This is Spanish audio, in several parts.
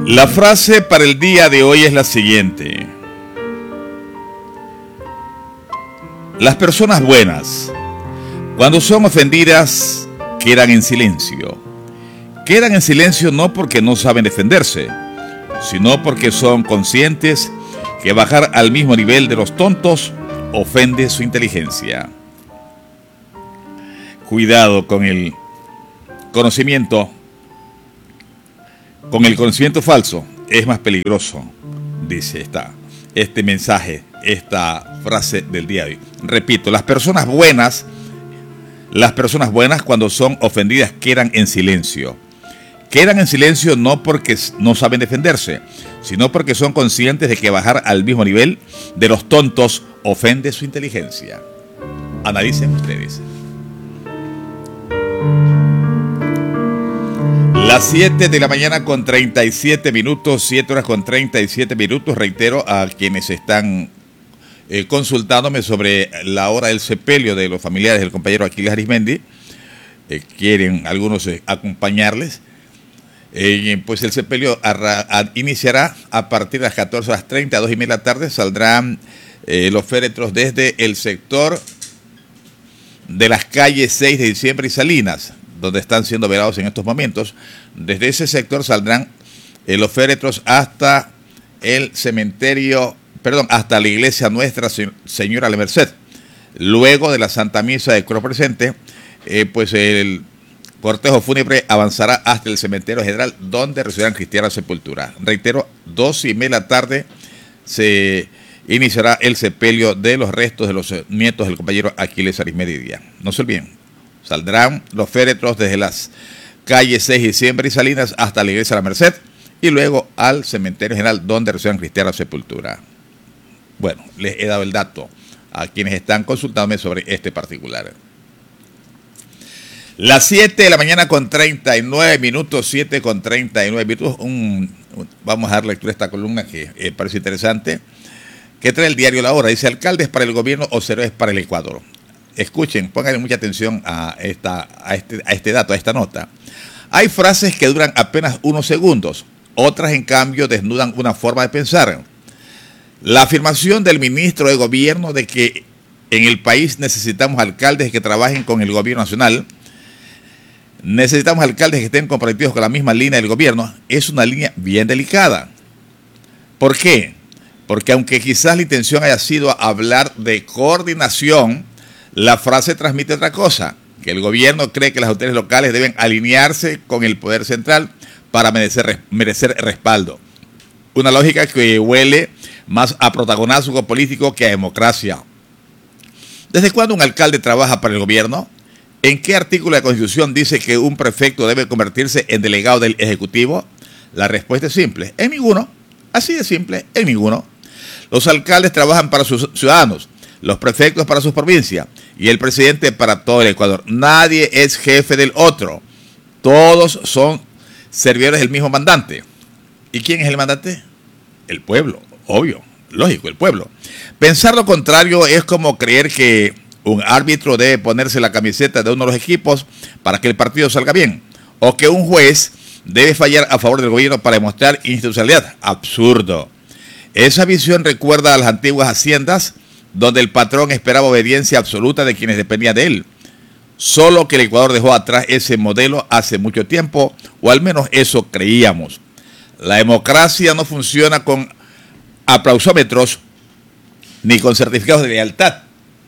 La frase para el día de hoy es la siguiente. Las personas buenas, cuando son ofendidas, quedan en silencio. Quedan en silencio no porque no saben defenderse, sino porque son conscientes que bajar al mismo nivel de los tontos ofende su inteligencia. Cuidado con el conocimiento. Con el conocimiento falso es más peligroso, dice este mensaje, esta frase del día de hoy. Repito, las personas buenas cuando son ofendidas quedan en silencio. Quedan en silencio no porque no saben defenderse, sino porque son conscientes de que bajar al mismo nivel de los tontos ofende su inteligencia. Analicen ustedes. Las 7 de la mañana con 37 minutos, 7 horas con 37 minutos. Reitero a quienes están consultándome sobre la hora del sepelio de los familiares del compañero Aquiles Arismendi. Quieren algunos acompañarles. Pues el sepelio iniciará a partir de las 14:30, a 2:30 de la tarde. Saldrán los féretros desde el sector de las calles 6 de diciembre y Salinas, donde están siendo velados en estos momentos. Desde ese sector saldrán los féretros hasta el cementerio, hasta la iglesia Nuestra Señora de la Merced. Luego de la Santa Misa de Coro Presente, pues el cortejo fúnebre avanzará hasta el cementerio general, donde recibirán cristiana sepultura. Reitero, 2:30 de la tarde se iniciará el sepelio de los restos de los nietos del compañero Aquiles Arismendi. No se olviden. Saldrán los féretros desde las calles 6 de diciembre y Salinas hasta la iglesia de la Merced y luego al cementerio general, donde reciban cristiana sepultura. Bueno, les he dado el dato a quienes están consultándome sobre este particular. Las 7 de la mañana con 39 minutos, 7 con 39 minutos. Vamos a dar lectura a esta columna que parece interesante, que trae el diario La Hora. Dice: alcaldes para el gobierno o héroes para el Ecuador. Escuchen, pónganle mucha atención a este dato, a esta nota. Hay frases que duran apenas unos segundos, otras en cambio desnudan una forma de pensar. La afirmación del ministro de Gobierno de que en el país necesitamos alcaldes que trabajen con el gobierno nacional, necesitamos alcaldes que estén comprometidos con la misma línea del gobierno, es una línea bien delicada. ¿Por qué? Porque aunque quizás la intención haya sido hablar de coordinación, la frase transmite otra cosa, que el gobierno cree que las autoridades locales deben alinearse con el poder central para merecer respaldo. Una lógica que huele más a protagonazgo político que a democracia. ¿Desde cuándo un alcalde trabaja para el gobierno? ¿En qué artículo de la Constitución dice que un prefecto debe convertirse en delegado del Ejecutivo? La respuesta es simple: en ninguno. Así de simple, en ninguno. Los alcaldes trabajan para sus ciudadanos, los prefectos para sus provincias y el presidente para todo el Ecuador. Nadie es jefe del otro. Todos son servidores del mismo mandante. ¿Y quién es el mandante? El pueblo, obvio, lógico, el pueblo. Pensar lo contrario es como creer que un árbitro debe ponerse la camiseta de uno de los equipos para que el partido salga bien, o que un juez debe fallar a favor del gobierno para demostrar institucionalidad. Absurdo. Esa visión recuerda a las antiguas haciendas, donde el patrón esperaba obediencia absoluta de quienes dependían de él. Solo que el Ecuador dejó atrás ese modelo hace mucho tiempo, o al menos eso creíamos. La democracia no funciona con aplausómetros ni con certificados de lealtad.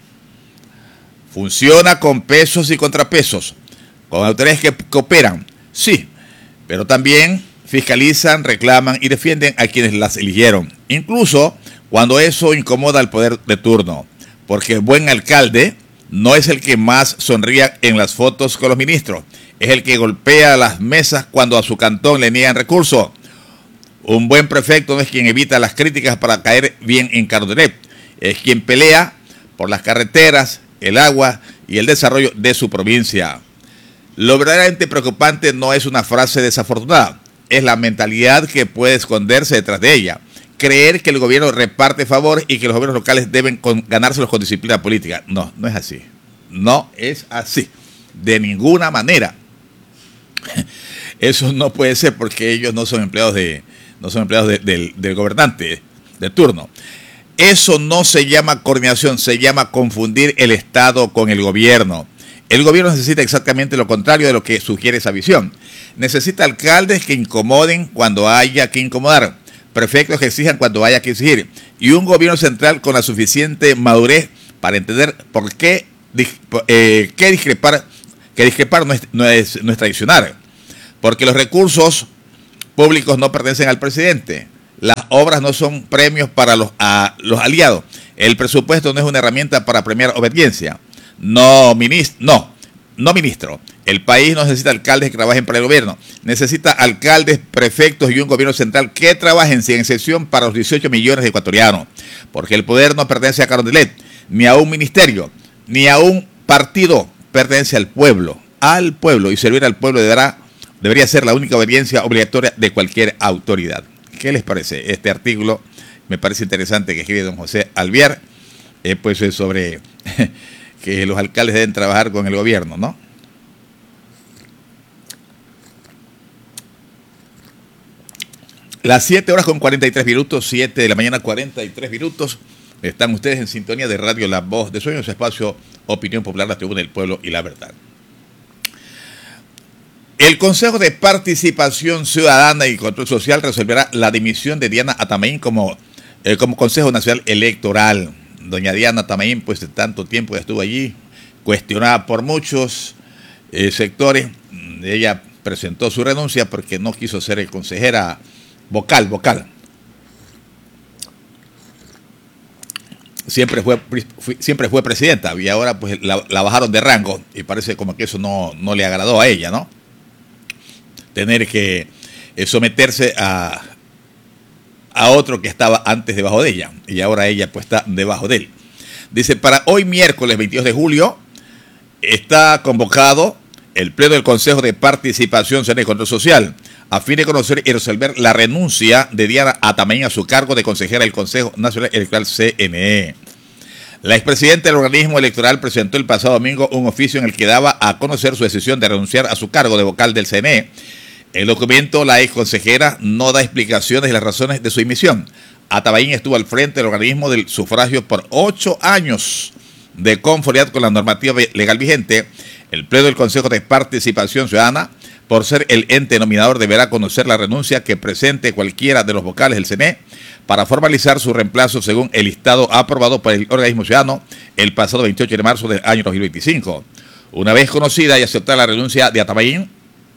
Funciona con pesos y contrapesos, con autoridades que cooperan, sí, pero también fiscalizan, reclaman y defienden a quienes las eligieron, incluso cuando eso incomoda al poder de turno, porque el buen alcalde no es el que más sonríe en las fotos con los ministros, es el que golpea las mesas cuando a su cantón le niegan recursos. Un buen prefecto no es quien evita las críticas para caer bien en Cardonet, es quien pelea por las carreteras, el agua y el desarrollo de su provincia. Lo verdaderamente preocupante no es una frase desafortunada, es la mentalidad que puede esconderse detrás de ella. Creer que el gobierno reparte favores y que los gobiernos locales deben ganárselos con disciplina política. No, no es así. No es así. De ninguna manera. Eso no puede ser, porque ellos no son empleados de no son empleados del gobernante de turno. Eso no se llama coordinación, se llama confundir el Estado con el gobierno. El gobierno necesita exactamente lo contrario de lo que sugiere esa visión. Necesita alcaldes que incomoden cuando haya que incomodar, prefectos que exijan cuando haya que exigir, y un gobierno central con la suficiente madurez para entender por qué discrepar no es traicionar. Porque los recursos públicos no pertenecen al presidente. Las obras no son premios para los aliados. El presupuesto no es una herramienta para premiar obediencia. No, ministro. El país no necesita alcaldes que trabajen para el gobierno. Necesita alcaldes, prefectos y un gobierno central que trabajen sin excepción para los 18 millones de ecuatorianos. Porque el poder no pertenece a Carondelet, ni a un ministerio, ni a un partido. Pertenece al pueblo. Y servir al pueblo debería ser la única obediencia obligatoria de cualquier autoridad. ¿Qué les parece? Este artículo me parece interesante que escribe don José Alviar, pues es sobre que los alcaldes deben trabajar con el gobierno, ¿no? Las 7 horas con 43 minutos, 7 de la mañana 43 minutos. Están ustedes en sintonía de Radio La Voz de Sueños, espacio Opinión Popular, la Tribuna del Pueblo y la Verdad. El Consejo de Participación Ciudadana y Control Social resolverá la dimisión de Diana Atamaín como Consejo Nacional Electoral. Doña Diana Atamaín, pues de tanto tiempo que estuvo allí, cuestionada por muchos sectores. Ella presentó su renuncia porque no quiso ser consejera vocal. Siempre fue presidenta y ahora pues la bajaron de rango y parece como que eso no le agradó a ella, ¿no? Tener que someterse a otro que estaba antes debajo de ella y ahora ella pues está debajo de él. Dice, para hoy miércoles 22 de julio está convocado el pleno del Consejo de Participación Ciudadana y Control Social a fin de conocer y resolver la renuncia de Diana Atamaín a su cargo de consejera del Consejo Nacional Electoral CNE. La expresidenta del organismo electoral presentó el pasado domingo un oficio en el que daba a conocer su decisión de renunciar a su cargo de vocal del CNE. El documento, la ex consejera no da explicaciones de las razones de su dimisión. Atamaín estuvo al frente del organismo del sufragio por 8 años de conformidad con la normativa legal vigente. El pleno del Consejo de Participación Ciudadana, por ser el ente nominador, deberá conocer la renuncia que presente cualquiera de los vocales del CNE para formalizar su reemplazo según el listado aprobado por el organismo ciudadano el pasado 28 de marzo del año 2025. Una vez conocida y aceptada la renuncia de Atamaín,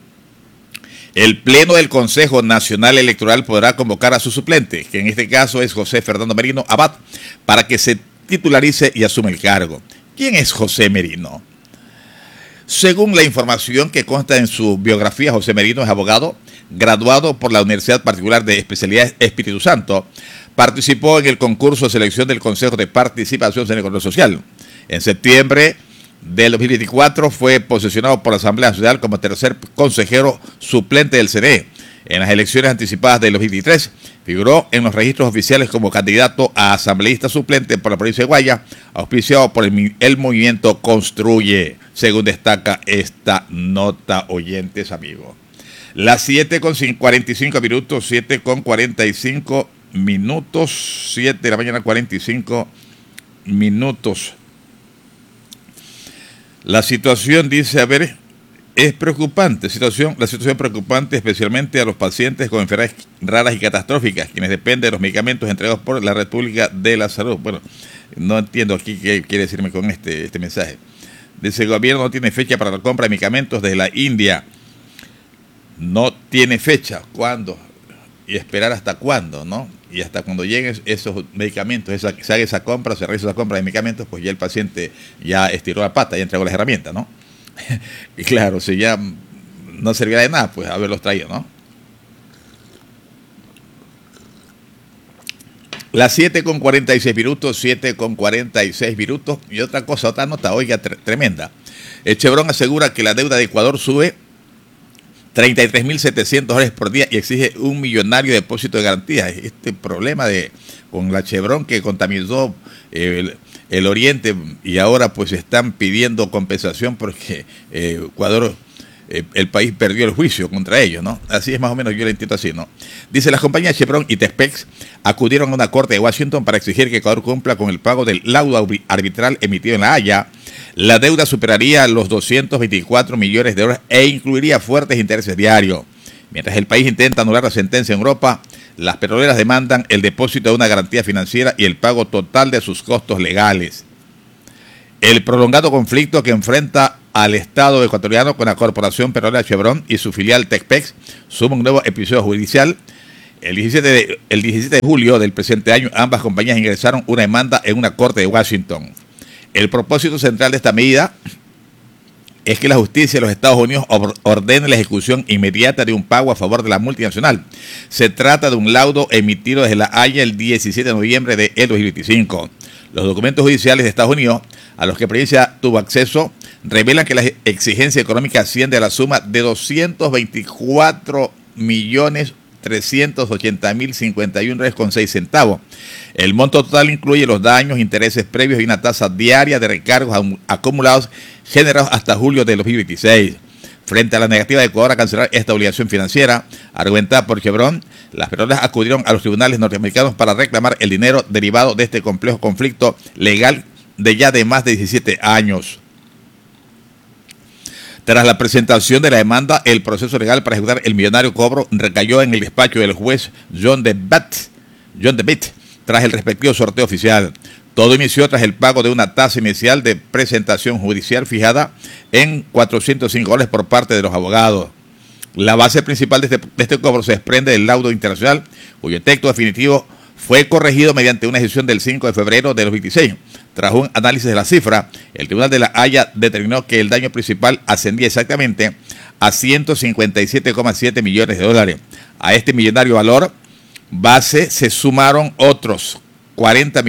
el Pleno del Consejo Nacional Electoral podrá convocar a su suplente, que en este caso es José Fernando Merino Abad, para que se titularice y asuma el cargo. ¿Quién es José Merino? Según la información que consta en su biografía, José Merino es abogado, graduado por la Universidad Particular de Especialidad Espíritu Santo. Participó en el concurso de selección del Consejo de Participación en el Control Social. En septiembre del 2024 fue posesionado por la Asamblea Nacional como tercer consejero suplente del CNE. En las elecciones anticipadas del 2023 figuró en los registros oficiales como candidato a asambleísta suplente por la provincia de Guaya, auspiciado por el movimiento Construye, según destaca esta nota, oyentes amigos. Las 7:45 minutos, 7:45 minutos, 7 de la mañana 45 minutos. La situación, dice, es preocupante, la situación preocupante especialmente a los pacientes con enfermedades raras y catastróficas, quienes dependen de los medicamentos entregados por la República de la Salud. Bueno, no entiendo aquí qué quiere decirme con este mensaje. Dice, el gobierno no tiene fecha para la compra de medicamentos desde la India. No tiene fecha. ¿Cuándo? Y esperar hasta cuándo, ¿no? Y hasta cuando lleguen esos medicamentos, se haga esa compra, se realiza esa compra de medicamentos, pues ya el paciente ya estiró la pata, ya entregó las herramientas, ¿no? Y claro, si ya no servirá de nada, pues haberlos traído, ¿no? Las 7:46 minutos, 7:46 minutos. Y otra cosa, otra nota, oiga, tremenda. El Chevron asegura que la deuda de Ecuador sube $33.700 por día y exige un millonario depósito de garantía. Este problema con la Chevron que contaminó el Oriente y ahora pues están pidiendo compensación porque Ecuador el país perdió el juicio contra ellos, ¿no? Así es más o menos, yo lo entiendo así, ¿no? Dice, las compañías Chevron y Texpex acudieron a una corte de Washington para exigir que Ecuador cumpla con el pago del laudo arbitral emitido en La Haya. La deuda superaría los 224 millones de dólares e incluiría fuertes intereses diarios. Mientras el país intenta anular la sentencia en Europa, las petroleras demandan el depósito de una garantía financiera y el pago total de sus costos legales. El prolongado conflicto que enfrenta al Estado ecuatoriano con la Corporación Petrolera Chevron y su filial Texpex suma un nuevo episodio judicial. El 17 de julio del presente año, ambas compañías ingresaron una demanda en una corte de Washington. El propósito central de esta medida es que la justicia de los Estados Unidos ordene la ejecución inmediata de un pago a favor de la multinacional. Se trata de un laudo emitido desde La Haya el 17 de noviembre de 2025. Los documentos judiciales de Estados Unidos, a los que Providencia tuvo acceso, revelan que la exigencia económica asciende a la suma de 224.380.051 dólares con 6 centavos. El monto total incluye los daños, intereses previos y una tasa diaria de recargos acumulados generados hasta julio de 2026. Frente a la negativa de Ecuador a cancelar esta obligación financiera, argumentada por Chevron, las petroleras acudieron a los tribunales norteamericanos para reclamar el dinero derivado de este complejo conflicto legal de más de 17 años. Tras la presentación de la demanda, el proceso legal para ejecutar el millonario cobro recayó en el despacho del juez John DeBitt, tras el respectivo sorteo oficial. Todo inició tras el pago de una tasa inicial de presentación judicial fijada en $405 por parte de los abogados. La base principal de este cobro se desprende del laudo internacional, cuyo texto definitivo fue corregido mediante una decisión del 5 de febrero de 2026. Tras un análisis de la cifra, el Tribunal de La Haya determinó que el daño principal ascendía exactamente a 157,7 millones de dólares. A este millonario valor base se sumaron otros 40,4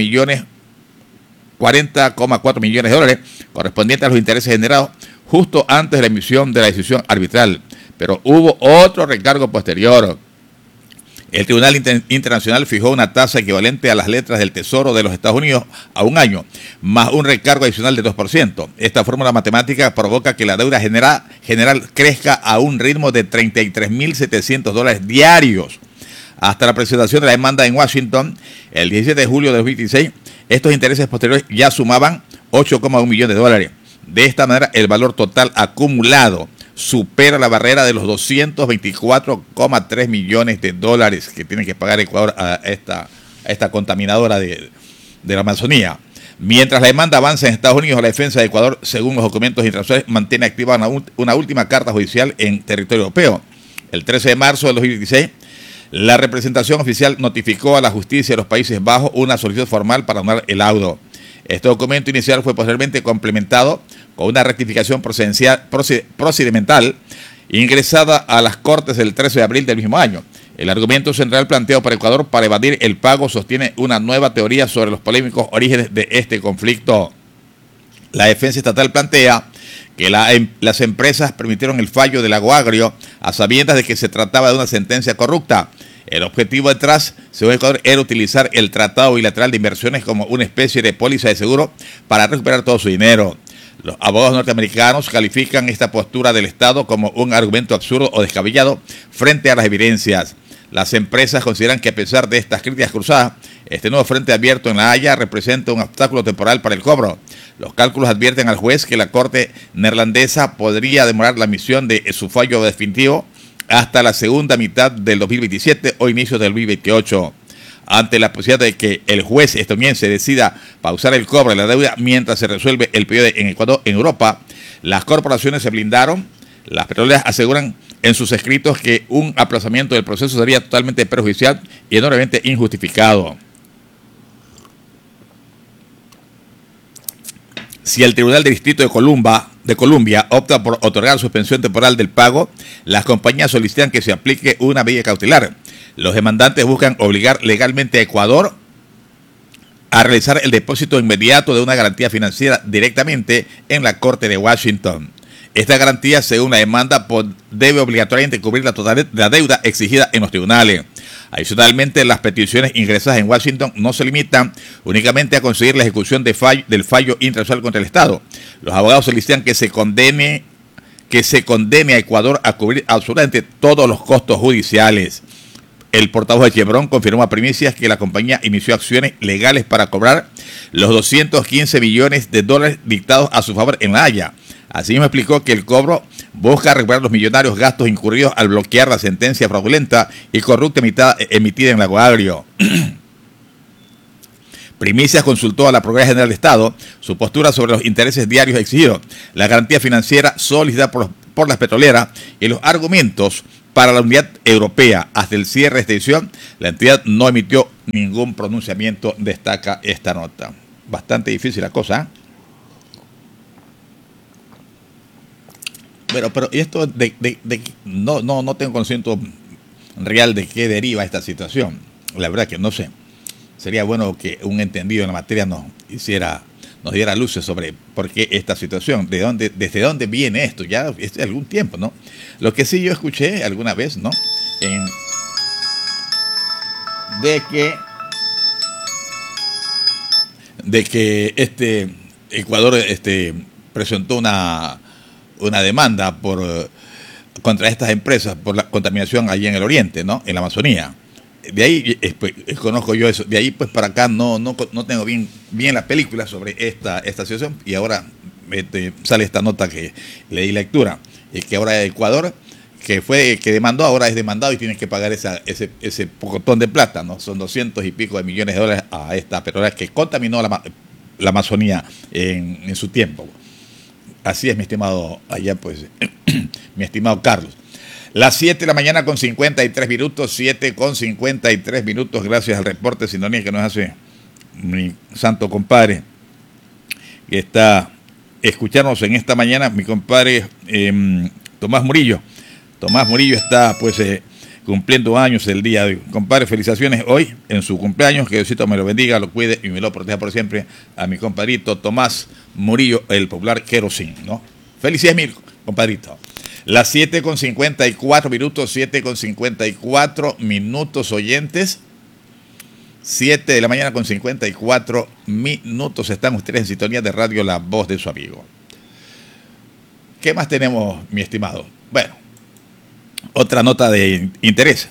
millones de dólares correspondientes a los intereses generados justo antes de la emisión de la decisión arbitral. Pero hubo otro recargo posterior. El Tribunal Internacional fijó una tasa equivalente a las letras del Tesoro de los Estados Unidos a un año, más un recargo adicional de 2%. Esta fórmula matemática provoca que la deuda general crezca a un ritmo de 33.700 dólares diarios. Hasta la presentación de la demanda en Washington, el 17 de julio de 2026, estos intereses posteriores ya sumaban 8,1 millones de dólares. De esta manera, el valor total acumulado supera la barrera de los 224,3 millones de dólares que tiene que pagar Ecuador a esta contaminadora de la Amazonía. Mientras la demanda avanza en Estados Unidos, la defensa de Ecuador, según los documentos internacionales, mantiene activa una última carta judicial en territorio europeo. El 13 de marzo de 2016, la representación oficial notificó a la justicia de los Países Bajos una solicitud formal para anular el laudo. Este documento inicial fue posteriormente complementado con una rectificación procedimental ingresada a las Cortes el 13 de abril del mismo año. El argumento central planteado por Ecuador para evadir el pago sostiene una nueva teoría sobre los polémicos orígenes de este conflicto. La defensa estatal plantea que las empresas permitieron el fallo del Lago Agrio a sabiendas de que se trataba de una sentencia corrupta. El objetivo detrás, según Ecuador, era utilizar el Tratado Bilateral de Inversiones como una especie de póliza de seguro para recuperar todo su dinero. Los abogados norteamericanos califican esta postura del Estado como un argumento absurdo o descabellado frente a las evidencias. Las empresas consideran que a pesar de estas críticas cruzadas, este nuevo frente abierto en La Haya representa un obstáculo temporal para el cobro. Los cálculos advierten al juez que la Corte neerlandesa podría demorar la emisión de su fallo definitivo hasta la segunda mitad del 2027 o inicios del 2028. Ante la posibilidad de que el juez estadounidense decida pausar el cobro de la deuda mientras se resuelve el periodo en Ecuador, en Europa, las corporaciones se blindaron. Las petroleras aseguran en sus escritos que un aplazamiento del proceso sería totalmente perjudicial y enormemente injustificado. Si el Tribunal de Distrito de Columbia opta por otorgar suspensión temporal del pago, las compañías solicitan que se aplique una medida cautelar. Los demandantes buscan obligar legalmente a Ecuador a realizar el depósito inmediato de una garantía financiera directamente en la Corte de Washington. Esta garantía, según la demanda, debe obligatoriamente cubrir la totalidad de la deuda exigida en los tribunales. Adicionalmente, las peticiones ingresadas en Washington no se limitan únicamente a conseguir la ejecución del fallo internacional contra el Estado. Los abogados solicitan que se condene que se condene a Ecuador a cubrir absolutamente todos los costos judiciales. El portavoz de Chevron confirmó a Primicias que la compañía inició acciones legales para cobrar los 215 millones de dólares dictados a su favor en La Haya. Asimismo explicó que el cobro busca recuperar los millonarios gastos incurridos al bloquear la sentencia fraudulenta y corrupta emitida en Lago Agrio. Primicias consultó a la Procuraduría General de Estado su postura sobre los intereses diarios exigidos, la garantía financiera solicitada por las petroleras y los argumentos para la unidad europea. Hasta el cierre de esta edición, la entidad no emitió ningún pronunciamiento, destaca esta nota. Bastante difícil la cosa, ¿eh? Pero y esto no tengo conocimiento real de qué deriva esta situación. La verdad que no sé. Sería bueno que un entendido en la materia nos diera luces sobre por qué esta situación, desde dónde viene esto, ya es de algún tiempo, ¿no? Lo que sí yo escuché alguna vez, ¿no? De que Ecuador presentó una demanda contra estas empresas por la contaminación allí en el oriente, ¿no? En la Amazonía. De ahí conozco yo eso. De ahí pues para acá no tengo bien la película sobre esta situación, y ahora sale esta nota que le di lectura, que ahora Ecuador, que demandó, ahora es demandado y tiene que pagar ese pocotón de plata, ¿no? Son 200 y pico de millones de dólares a esta petrolera que contaminó la Amazonía en su tiempo. Así es, mi estimado, allá pues, mi estimado Carlos. Las 7 de la mañana con 53 minutos, 7 con 53 minutos, gracias al reporte de sintonía que nos hace mi santo compadre, que está escuchándonos en esta mañana, mi compadre Tomás Murillo. Tomás Murillo está pues cumpliendo años el día de hoy. Compadre, felicitaciones hoy en su cumpleaños, que Diosito me lo bendiga, lo cuide y me lo proteja por siempre a mi compadrito Tomás Murillo, el popular Querosín, ¿no? Felicidades, mi compadrito. Las 7 con 54 minutos, 7 con 54 minutos, oyentes. 7 de la mañana con 54 minutos. Están ustedes en sintonía de radio La Voz de su amigo. ¿Qué más tenemos, mi estimado? Bueno, otra nota de interés.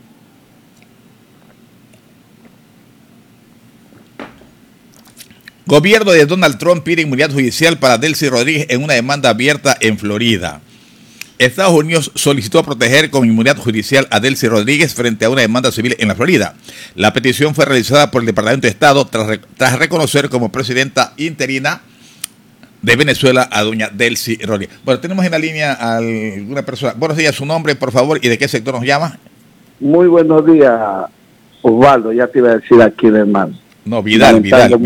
Gobierno de Donald Trump pide inmunidad judicial para Delcy Rodríguez en una demanda abierta en Florida. Estados Unidos solicitó proteger con inmunidad judicial a Delcy Rodríguez frente a una demanda civil en la Florida. La petición fue realizada por el Departamento de Estado tras reconocer como presidenta interina de Venezuela a doña Delcy Rodríguez. Bueno, tenemos en la línea a alguna persona. Buenos días, su nombre, por favor, y de qué sector nos llama. Muy buenos días, Osvaldo, ya te iba a decir aquí, hermano. No, Vidal.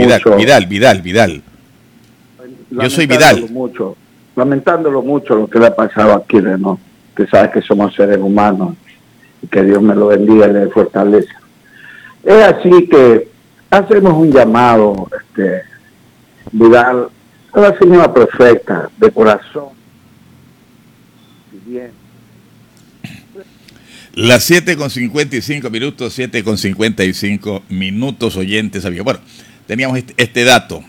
Yo soy Vidal. Lamentándolo mucho lo que le ha pasado aquí, ¿no? Que sabes que somos seres humanos y que Dios me lo bendiga y le fortaleza. Es así que hacemos un llamado, Vidal, a la señora perfecta, de corazón. Bien. Las 7 con 55 minutos, 7 con 55 minutos, oyentes. Bueno, teníamos este dato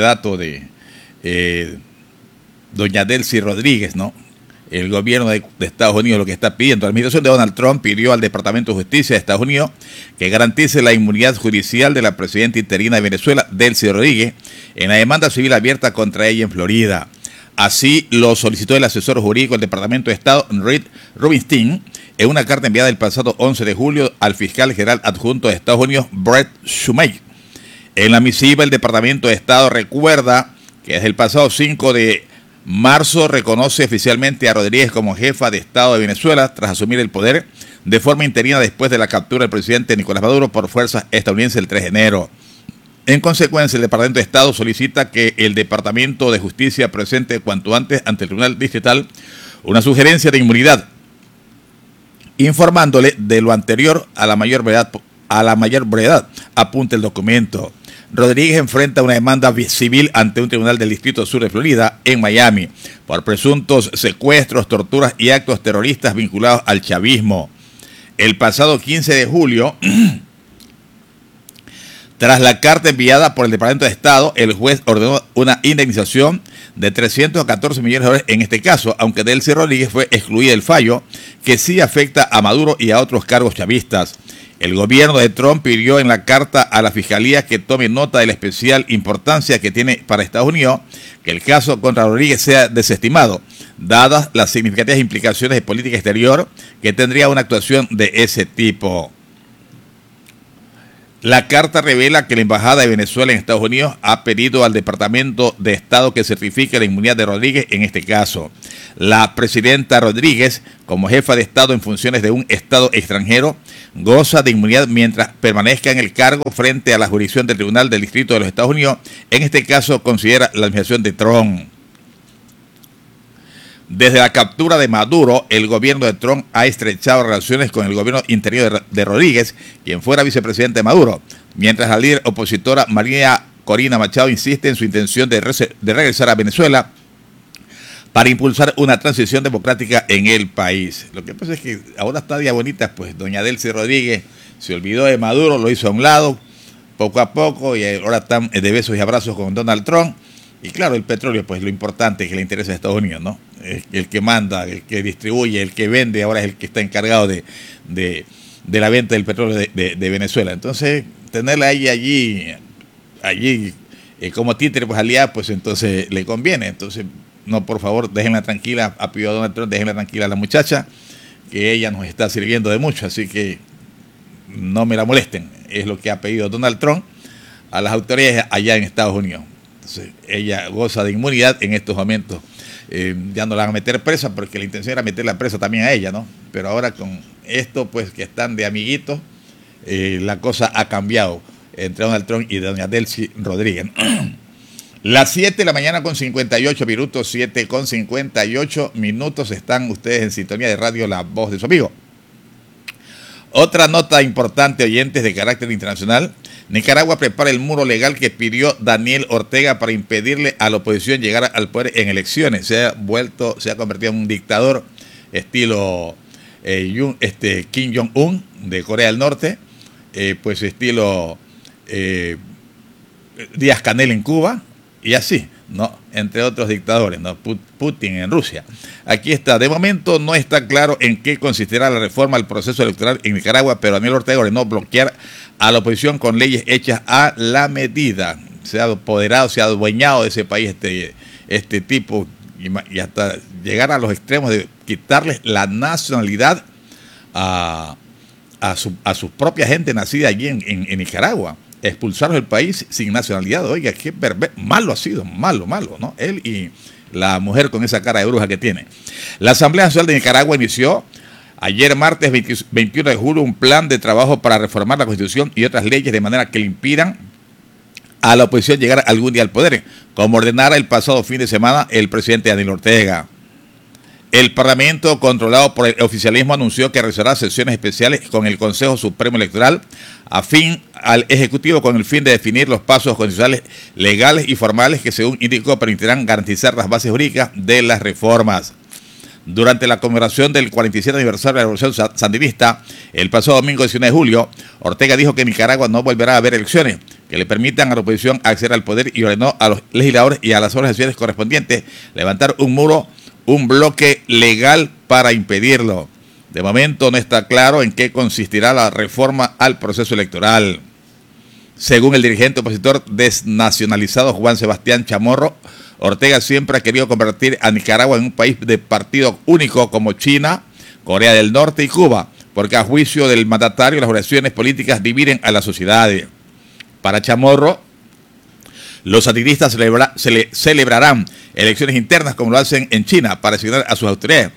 de doña Delcy Rodríguez, ¿no? El gobierno de Estados Unidos lo que está pidiendo. La administración de Donald Trump pidió al Departamento de Justicia de Estados Unidos que garantice la inmunidad judicial de la presidenta interina de Venezuela, Delcy Rodríguez, en la demanda civil abierta contra ella en Florida. Así lo solicitó el asesor jurídico del Departamento de Estado, Reed Rubinstein, en una carta enviada el pasado 11 de julio al fiscal general adjunto de Estados Unidos, Brett Shumate. En la misiva, el Departamento de Estado recuerda que desde el pasado 5 de marzo reconoce oficialmente a Rodríguez como jefa de Estado de Venezuela tras asumir el poder de forma interina después de la captura del presidente Nicolás Maduro por fuerzas estadounidenses el 3 de enero. En consecuencia, el Departamento de Estado solicita que el Departamento de Justicia presente cuanto antes ante el Tribunal Distrital una sugerencia de inmunidad, informándole de lo anterior a la mayor brevedad, apunta el documento. Rodríguez enfrenta una demanda civil ante un tribunal del Distrito Sur de Florida, en Miami, por presuntos secuestros, torturas y actos terroristas vinculados al chavismo. El pasado 15 de julio, Tras la carta enviada por el Departamento de Estado, el juez ordenó una indemnización de 314 millones de dólares en este caso, aunque Delcy Rodríguez fue excluida del fallo, que sí afecta a Maduro y a otros cargos chavistas. El gobierno de Trump pidió en la carta a la Fiscalía que tome nota de la especial importancia que tiene para Estados Unidos que el caso contra Rodríguez sea desestimado, dadas las significativas implicaciones de política exterior que tendría una actuación de ese tipo. La carta revela que la Embajada de Venezuela en Estados Unidos ha pedido al Departamento de Estado que certifique la inmunidad de Rodríguez en este caso. La presidenta Rodríguez, como jefa de Estado en funciones de un Estado extranjero, goza de inmunidad mientras permanezca en el cargo frente a la jurisdicción del Tribunal del Distrito de los Estados Unidos. En este caso considera la administración de Trump. Desde la captura de Maduro, el gobierno de Trump ha estrechado relaciones con el gobierno interior de Rodríguez, quien fuera vicepresidente de Maduro, mientras la líder opositora María Corina Machado insiste en su intención de regresar a Venezuela para impulsar una transición democrática en el país. Lo que pasa es que ahora está día bonita, pues doña Delcy Rodríguez se olvidó de Maduro, lo hizo a un lado, poco a poco, y ahora están de besos y abrazos con Donald Trump. Y claro, el petróleo, pues lo importante que le interesa a Estados Unidos, ¿no? El que manda, el que distribuye, el que vende, ahora es el que está encargado de la venta del petróleo de Venezuela. Entonces, tenerla allí como títere, pues aliada, pues entonces le conviene. Entonces, no, por favor, déjenla tranquila, ha pedido a Donald Trump, déjenla tranquila a la muchacha, que ella nos está sirviendo de mucho, así que no me la molesten. Es lo que ha pedido Donald Trump a las autoridades allá en Estados Unidos. Entonces, ella goza de inmunidad en estos momentos. Ya no la van a meter presa porque la intención era meterla presa también a ella, ¿no? Pero ahora con esto, pues que están de amiguitos, la cosa ha cambiado entre Donald Trump y doña Delcy Rodríguez. Las 7 de la mañana con 58 minutos, 7 con 58 minutos, están ustedes en sintonía de radio La Voz de su Amigo. Otra nota importante, oyentes, de carácter internacional. Nicaragua prepara el muro legal que pidió Daniel Ortega para impedirle a la oposición llegar al poder en elecciones. Se ha convertido en un dictador estilo Kim Jong-un de Corea del Norte, pues estilo Díaz-Canel en Cuba y así, ¿no? Entre otros dictadores, ¿no? Putin en Rusia. Aquí está. De momento no está claro en qué consistirá la reforma al proceso electoral en Nicaragua, pero Daniel Ortega ordenó bloquear a la oposición con leyes hechas a la medida. Se ha apoderado, se ha adueñado de ese país este tipo y hasta llegar a los extremos de quitarles la nacionalidad a su propia gente nacida allí en Nicaragua. Expulsarlos del país sin nacionalidad. Oiga, qué malo ha sido, malo, ¿no? Él y la mujer con esa cara de bruja que tiene. La Asamblea Nacional de Nicaragua inició ayer martes 21 de julio un plan de trabajo para reformar la Constitución y otras leyes de manera que le impidan a la oposición llegar algún día al poder, como ordenara el pasado fin de semana el presidente Daniel Ortega. El Parlamento, controlado por el oficialismo, anunció que realizará sesiones especiales con el Consejo Supremo Electoral afín al Ejecutivo con el fin de definir los pasos constitucionales legales y formales que, según indicó, permitirán garantizar las bases jurídicas de las reformas. Durante la conmemoración del 47 aniversario de la Revolución Sandinista, el pasado domingo 19 de julio, Ortega dijo que Nicaragua no volverá a haber elecciones que le permitan a la oposición acceder al poder y ordenó a los legisladores y a las organizaciones correspondientes levantar un bloque legal para impedirlo. De momento no está claro en qué consistirá la reforma al proceso electoral. Según el dirigente opositor desnacionalizado Juan Sebastián Chamorro, Ortega siempre ha querido convertir a Nicaragua en un país de partido único como China, Corea del Norte y Cuba, porque a juicio del mandatario las organizaciones políticas dividen a la sociedad. Para Chamorro, los sandinistas celebrarán elecciones internas como lo hacen en China para asignar a sus autoridades.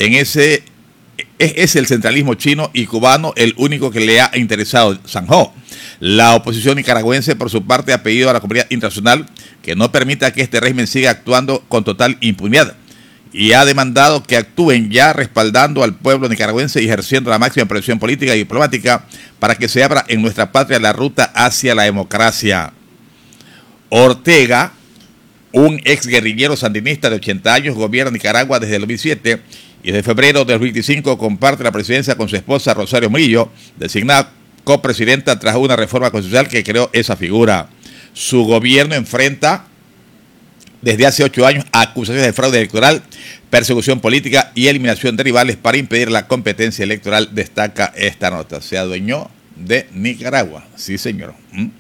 Es el centralismo chino y cubano el único que le ha interesado Sanjó. La oposición nicaragüense, por su parte, ha pedido a la comunidad internacional que no permita que este régimen siga actuando con total impunidad y ha demandado que actúen ya respaldando al pueblo nicaragüense y ejerciendo la máxima presión política y diplomática para que se abra en nuestra patria la ruta hacia la democracia. Ortega, un exguerrillero sandinista de 80 años, gobierna Nicaragua desde el 2007 y desde febrero del 2025 comparte la presidencia con su esposa Rosario Murillo, designada copresidenta tras una reforma constitucional que creó esa figura. Su gobierno enfrenta desde hace 8 años acusaciones de fraude electoral, persecución política y eliminación de rivales para impedir la competencia electoral, destaca esta nota. Se adueñó de Nicaragua, sí señor.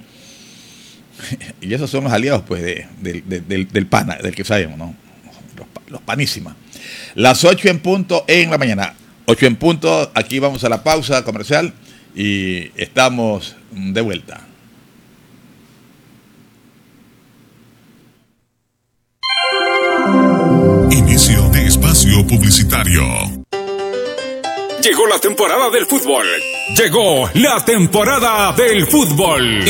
Y esos son los aliados pues del PANA, del que sabemos, ¿no? Los panísimas. Las 8 en punto en la mañana. 8 en punto, aquí vamos a la pausa comercial y estamos de vuelta. Inicio de espacio publicitario. Llegó la temporada del fútbol. Llegó la temporada del fútbol.